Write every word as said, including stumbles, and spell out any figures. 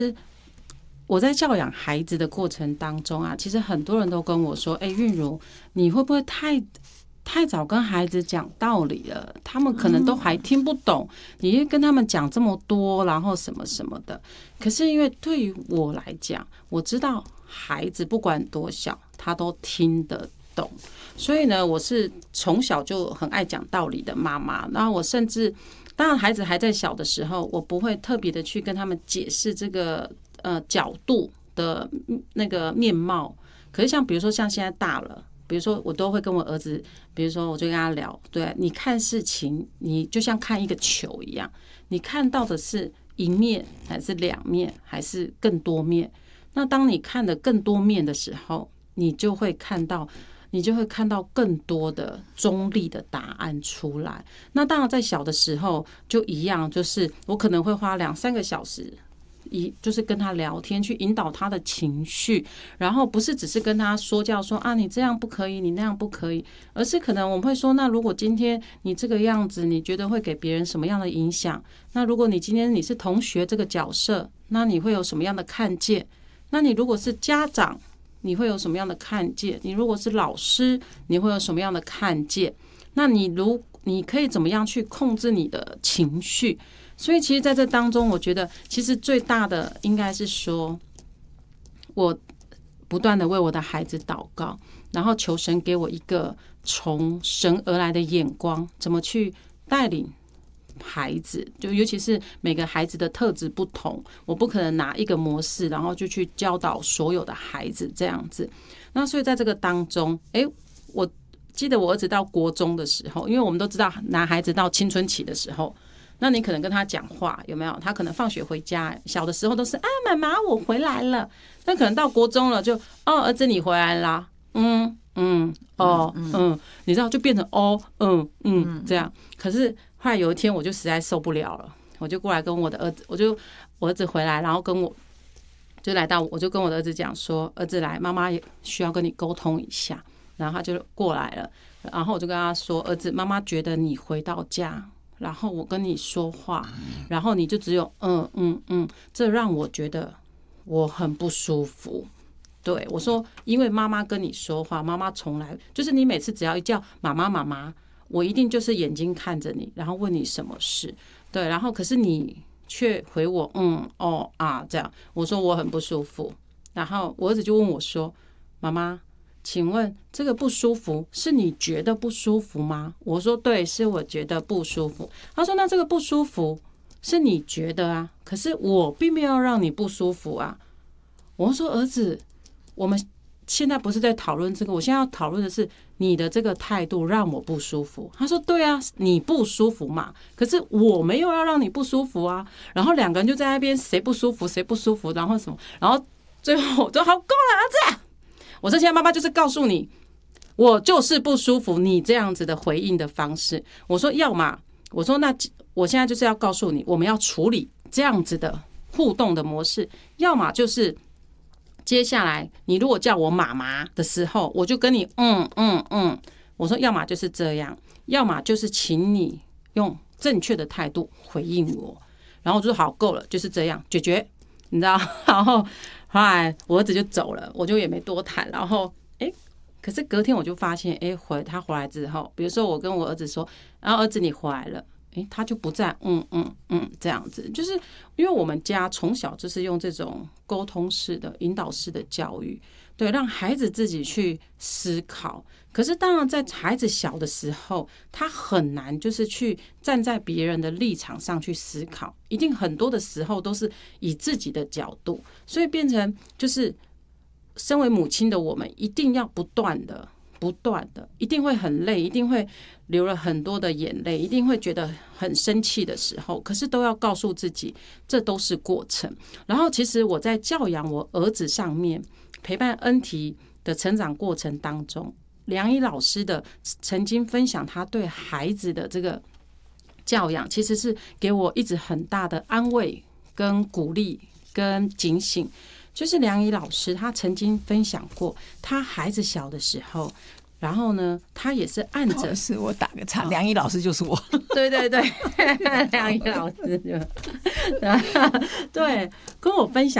我在教养孩子的过程当中啊，其实很多人都跟我说：“哎、欸，韵如，你会不会太太早跟孩子讲道理了？他们可能都还听不懂，你跟他们讲这么多，然后什么什么的。”可是因为对于我来讲，我知道孩子不管多小，他都听得懂，所以呢，我是从小就很爱讲道理的妈妈。然后我甚至，当然孩子还在小的时候，我不会特别的去跟他们解释这个。呃，角度的那个面貌，可是像比如说像现在大了，比如说我都会跟我儿子，比如说我就跟他聊，对，你看事情，你就像看一个球一样，你看到的是一面还是两面还是更多面？那当你看的更多面的时候，你就会看到，你就会看到更多的中立的答案出来。那当然在小的时候就一样，就是我可能会花两三个小时。一就是跟他聊天，去引导他的情绪，然后不是只是跟他说教说啊，你这样不可以，你那样不可以，而是可能我们会说，那如果今天你这个样子，你觉得会给别人什么样的影响？那如果你今天你是同学这个角色，那你会有什么样的看见？那你如果是家长，你会有什么样的看见？你如果是老师，你会有什么样的看见？那你如你可以怎么样去控制你的情绪？所以其实在这当中，我觉得其实最大的应该是说，我不断的为我的孩子祷告，然后求神给我一个从神而来的眼光，怎么去带领孩子，就尤其是每个孩子的特质不同，我不可能拿一个模式，然后就去教导所有的孩子这样子。那所以在这个当中，哎，我记得我儿子到国中的时候，因为我们都知道男孩子到青春期的时候，那你可能跟他讲话有没有？他可能放学回家，小的时候都是啊，妈妈我回来了。那可能到国中了就，就哦，儿子你回来啦，嗯嗯哦嗯, 嗯，你知道就变成哦嗯嗯这样。可是后来有一天我就实在受不了了，我就过来跟我的儿子，我就我儿子回来，然后跟我就来到，我就跟我的儿子讲说，儿子来，妈妈也需要跟你沟通一下。然后他就过来了，然后我就跟他说，儿子，妈妈觉得你回到家。然后我跟你说话，然后你就只有嗯嗯嗯，这让我觉得我很不舒服。对我说，因为妈妈跟你说话，妈妈从来就是你每次只要一叫妈妈妈妈，我一定就是眼睛看着你，然后问你什么事。对，然后可是你却回我嗯哦啊这样，我说我很不舒服。然后我儿子就问我说，妈妈。请问这个不舒服是你觉得不舒服吗？我说对，是我觉得不舒服。他说那这个不舒服是你觉得啊，可是我并没有让你不舒服啊。我说儿子，我们现在不是在讨论这个，我现在要讨论的是你的这个态度让我不舒服。他说对啊，你不舒服嘛，可是我没有要让你不舒服啊。然后两个人就在那边谁不舒服谁不舒服，然后什么，然后最后我说好够了，儿子。我说现在妈妈就是告诉你，我就是不舒服你这样子的回应的方式。我说要嘛，我说那我现在就是要告诉你，我们要处理这样子的互动的模式。要么就是接下来你如果叫我妈妈的时候，我就跟你嗯嗯嗯。我说要么就是这样，要么就是请你用正确的态度回应我。然后我就说好够了，就是这样解决，你知道？然后。后来我儿子就走了，我就也没多谈。然后，哎，可是隔天我就发现，哎，回他回来之后，比如说我跟我儿子说，然后儿子你回来了，哎，他就不再嗯嗯嗯这样子，就是因为我们家从小就是用这种沟通式的、引导式的教育，对，让孩子自己去思考。可是当然，在孩子小的时候，他很难就是去站在别人的立场上去思考，一定很多的时候都是以自己的角度，所以变成就是身为母亲的我们，一定要不断的、不断的，一定会很累，一定会流了很多的眼泪，一定会觉得很生气的时候，可是都要告诉自己，这都是过程。然后，其实我在教养我儿子上面，陪伴恩提的成长过程当中。梁一老师的曾经分享他对孩子的这个教养，其实是给我一直很大的安慰跟鼓励跟警醒。就是梁一老师他曾经分享过，他孩子小的时候， 然后呢，他也是按着， 是我打个岔，梁毅老师就是我， 对对对，梁毅老师就对，跟我分享。